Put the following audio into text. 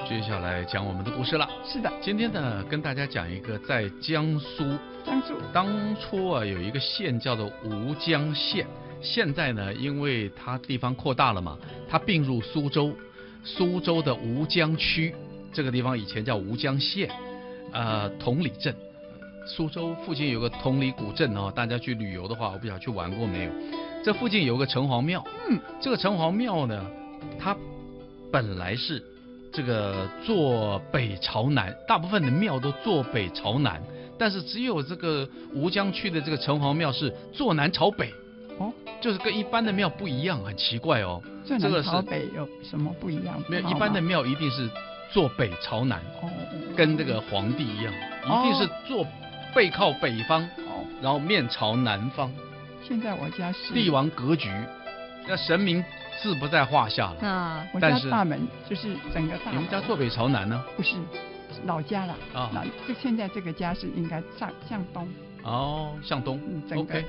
接下来讲我们的故事了。 是的， 今天呢，跟大家讲一个在江苏，当初啊有一个县叫做吴江县，现在呢，因为它地方扩大了嘛，它并入苏州，苏州的吴江区这个地方以前叫吴江县，同里镇。苏州附近有个同里古镇哦，大家去旅游的话，我不晓得去玩过没有。这附近有个城隍庙，这个城隍庙呢，它本来是这个坐北朝南，大部分的庙都坐北朝南，但是只有这个吴江区的这个城隍庙是坐南朝北，就是跟一般的庙不一样，很奇怪哦。 坐南朝北有什么不一样？ 没有，一般的庙一定是坐北朝南，跟这个皇帝一样，一定是坐背靠北方，然后面朝南方。 现在我家是帝王格局，那神明自不在话下了啊。我家大门就是整个大门。 你们家坐北朝南呢？ 不是，老家了啊。现在这个家是应该向东。 向东。 整个